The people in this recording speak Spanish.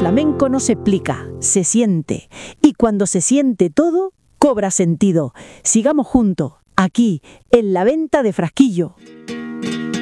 flamenco no se explica, se siente. Y cuando se siente todo, cobra sentido. Sigamos juntos, aquí, en la venta de Frasquillo.